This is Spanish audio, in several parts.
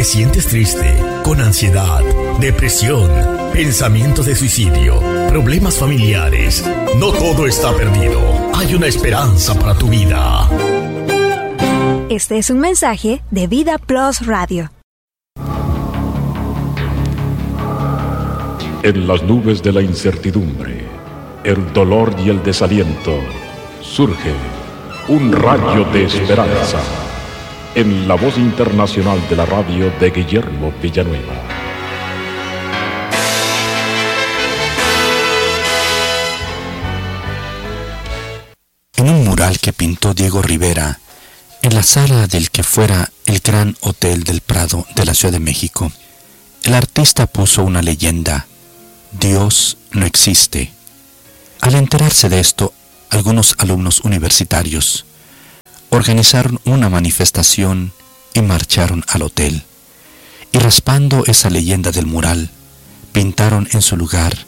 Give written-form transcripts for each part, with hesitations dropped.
sientes triste, con ansiedad, depresión, pensamientos de suicidio, problemas familiares, no todo está perdido. Hay una esperanza para tu vida. Este es un mensaje de Vida Plus Radio. En las nubes de la incertidumbre, el dolor y el desaliento, surge un rayo de esperanza en la voz internacional de la radio de Guillermo Villanueva. En un mural que pintó Diego Rivera en la sala del que fuera el Gran Hotel del Prado de la Ciudad de México, el artista puso una leyenda: Dios no existe. Al enterarse de esto, algunos alumnos universitarios organizaron una manifestación y marcharon al hotel. Y raspando esa leyenda del mural, pintaron en su lugar: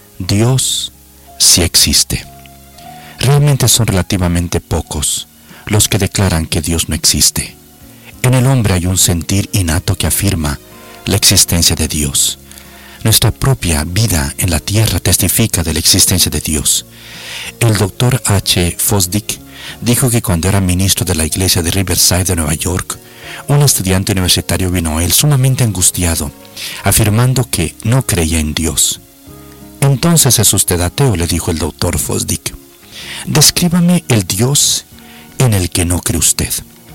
Dios sí existe. Realmente son relativamente pocos los que declaran que Dios no existe. En el hombre hay un sentir innato que afirma la existencia de Dios. Nuestra propia vida en la tierra testifica de la existencia de Dios. El doctor H. Fosdick dijo que cuando era ministro de la iglesia de Riverside de Nueva York, un estudiante universitario vino a él sumamente angustiado, afirmando que no creía en Dios. «Entonces es usted ateo», le dijo el doctor Fosdick. «Descríbame el Dios en el que no cree usted».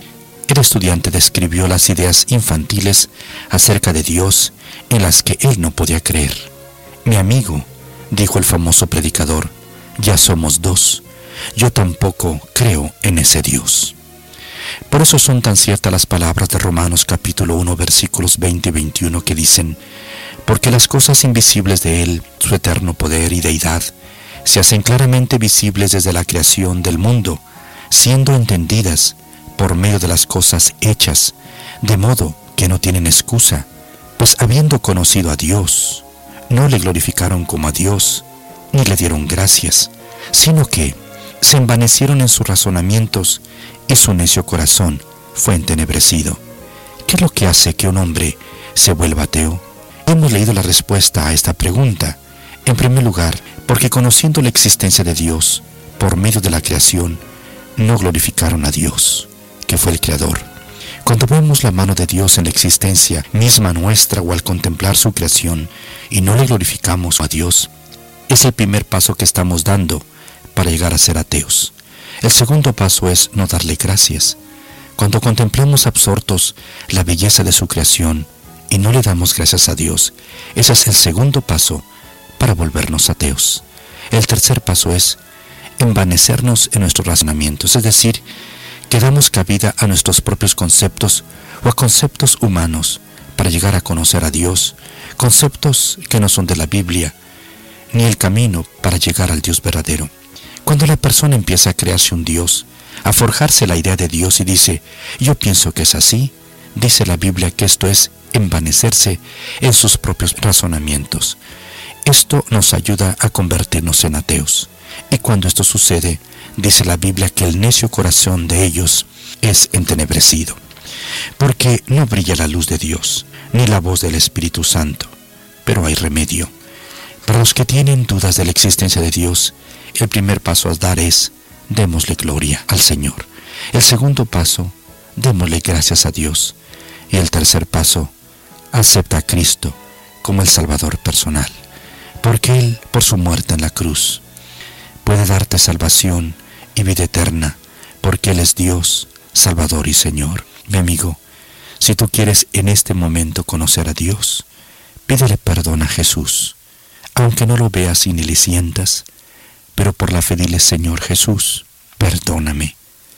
El estudiante describió las ideas infantiles acerca de Dios en las que él no podía creer. «Mi amigo», dijo el famoso predicador, «ya somos dos. Yo tampoco creo en ese Dios». Por eso son tan ciertas las palabras de Romanos capítulo 1 versículos 20 y 21 que dicen: «Porque las cosas invisibles de Él, su eterno poder y deidad, se hacen claramente visibles desde la creación del mundo, siendo entendidas por medio de las cosas hechas, de modo que no tienen excusa, pues habiendo conocido a Dios, no le glorificaron como a Dios, ni le dieron gracias, sino que se envanecieron en sus razonamientos y su necio corazón fue entenebrecido». ¿Qué es lo que hace que un hombre se vuelva ateo? Hemos leído la respuesta a esta pregunta. En primer lugar, porque conociendo la existencia de Dios por medio de la creación, no glorificaron a Dios, que fue el Creador. Cuando vemos la mano de Dios en la existencia misma nuestra o al contemplar su creación y no le glorificamos a Dios, es el primer paso que estamos dando para llegar a ser ateos. El segundo paso es no darle gracias. Cuando contemplamos absortos la belleza de su creación y no le damos gracias a Dios, ese es el segundo paso para volvernos ateos. El tercer paso es envanecernos en nuestros razonamientos, es decir, que damos cabida a nuestros propios conceptos o a conceptos humanos para llegar a conocer a Dios, conceptos que no son de la Biblia, ni el camino para llegar al Dios verdadero. Cuando la persona empieza a crearse un Dios, a forjarse la idea de Dios y dice: yo pienso que es así, dice la Biblia que esto es envanecerse en sus propios razonamientos. Esto nos ayuda a convertirnos en ateos. Y cuando esto sucede, dice la Biblia que el necio corazón de ellos es entenebrecido, porque no brilla la luz de Dios, ni la voz del Espíritu Santo. Pero hay remedio. Para los que tienen dudas de la existencia de Dios, el primer paso a dar es: démosle gloria al Señor. El segundo paso, démosle gracias a Dios. Y el tercer paso, acepta a Cristo como el Salvador personal, porque Él, por su muerte en la cruz, puede darte salvación y vida eterna, porque Él es Dios, Salvador y Señor. Mi amigo, si tú quieres en este momento conocer a Dios, pídele perdón a Jesús, aunque no lo veas y ni le sientas, pero por la fe dile: Señor Jesús, perdóname,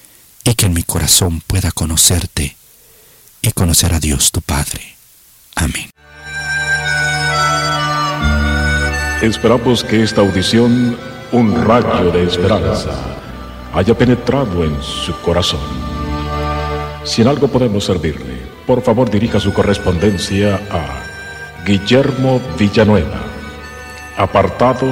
y que en mi corazón pueda conocerte y conocer a Dios tu Padre. Amén. Esperamos que esta audición, un rayo de esperanza, haya penetrado en su corazón. Si en algo podemos servirle, por favor dirija su correspondencia a Guillermo Villanueva, apartado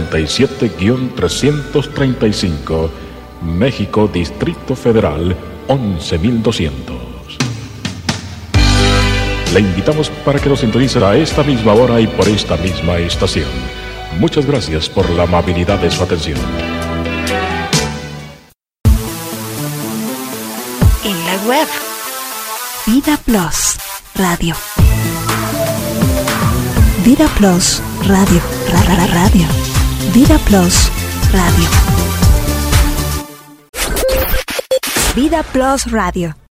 77-335, México, Distrito Federal, 11200. Le invitamos para que nos sintonice a esta misma hora y por esta misma estación. Muchas gracias por la amabilidad de su atención. En la web, Vida Plus Radio. Vida Plus Radio. Radio. Vida Plus Radio. Vida Plus Radio.